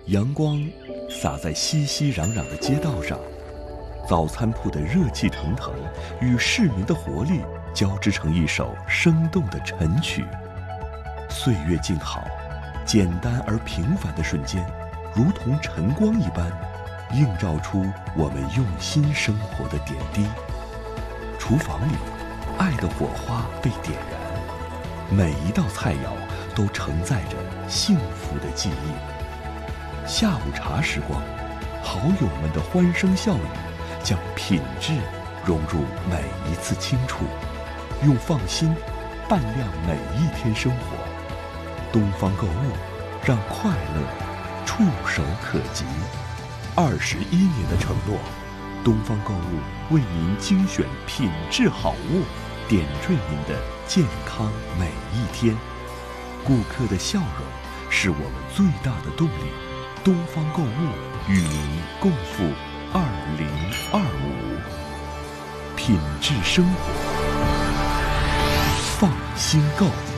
阳光洒在熙熙攘攘的街道上，早餐铺的热气腾腾与市民的活力交织成一首生动的晨曲。岁月静好，简单而平凡的瞬间，如同晨光一般，映照出我们用心生活的点滴。厨房里，爱的火花被点燃，每一道菜肴都承载着幸福的记忆。下午茶时光，好友们的欢声笑语，将品质融入每一次轻触，用放心伴亮每一天生活。东方购物，让快乐触手可及。21年的承诺，东方购物为您精选品质好物，点缀您的健康每一天。顾客的笑容是我们最大的动力。东方购物与您共赴2025，品质生活，放心购。